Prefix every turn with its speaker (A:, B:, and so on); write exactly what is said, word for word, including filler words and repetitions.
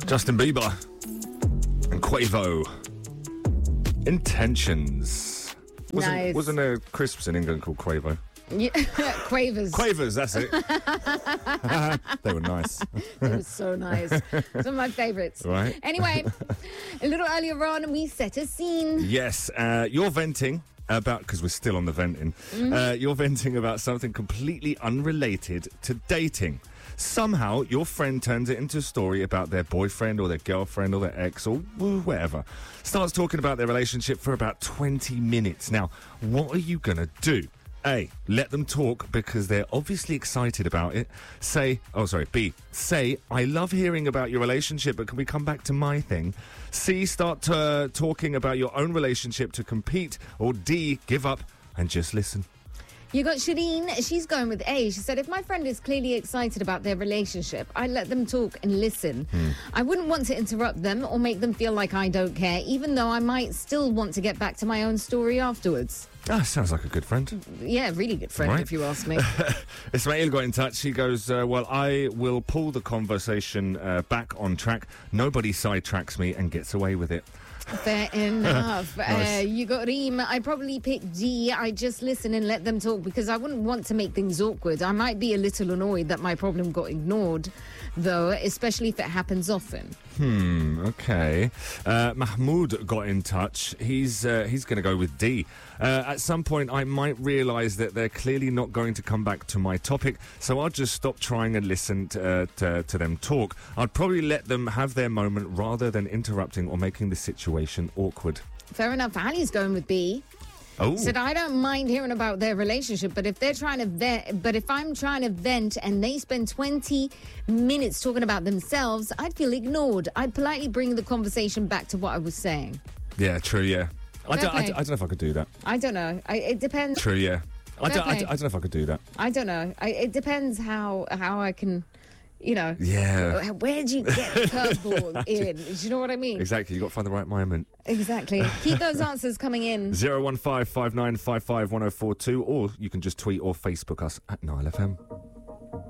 A: Justin Bieber and Quavo. Intentions. Wasn't,
B: Nice.
A: wasn't there crisps in England called Quavo?
B: Yeah. Quavers.
A: Quavers, that's it. They were nice.
B: It was so nice. Some of my favourites.
A: Right.
B: Anyway, a little earlier on, we set a scene.
A: Yes, uh, you're venting about, because we're still on the venting,
B: Mm-hmm.
A: uh, you're venting about something completely unrelated to dating. Somehow, your friend turns it into a story about their boyfriend or their girlfriend or their ex or whatever. Starts talking about their relationship for about twenty minutes. Now, what are you going to do? A, let them talk because they're obviously excited about it. Say, oh, sorry, B, say, I love hearing about your relationship, but can we come back to my thing? C, start uh, talking about your own relationship to compete. Or D, give up and just listen.
B: You got Shireen. She's going with A. She said, if my friend is clearly excited about their relationship, I let them talk and listen.
A: Hmm.
B: I wouldn't want to interrupt them or make them feel like I don't care, even though I might still want to get back to my own story afterwards.
A: Ah, sounds like a good friend.
B: Yeah, really good friend,
A: Right.
B: if you ask me.
A: Ismail got in touch. He goes, uh, well, I will pull the conversation uh, back on track. Nobody sidetracks me and gets away with it.
B: Fair enough.
A: Nice.
B: uh, you got Reem. I'd probably pick D. I just listen and let them talk because I wouldn't want to make things awkward. I might be a little annoyed that my problem got ignored, though, especially if it happens often.
A: Hmm, okay. Uh, Mahmoud got in touch. He's uh, he's going to go with D. Uh, at some point, I might realise that they're clearly not going to come back to my topic, so I'll just stop trying and listen to, uh, to, to them talk. I'd probably let them have their moment rather than interrupting or making the situation awkward.
B: Fair enough. Ali's going with B.
A: Oh,
B: Said I don't mind hearing about their relationship, but if they're trying to vent, but if I'm trying to vent and they spend twenty minutes talking about themselves, I'd feel ignored. I'd politely bring the conversation back to what I was saying.
A: yeah, true, yeah. I don't, I,
B: Okay.
A: don't- I don't know if I could do that.
B: I don't know. I, it depends.
A: True, yeah. I don't, I,
B: Okay.
A: don't- I don't know if I could do that.
B: I don't know. I, it depends how how I can, you know.
A: Yeah.
B: Where'd you get the curveball in? Do you know what I mean?
A: Exactly, you've got to find the right moment.
B: Exactly. Keep those answers coming in.
A: zero one five five nine five five one oh four two, or you can just tweet or Facebook us at Nile F M.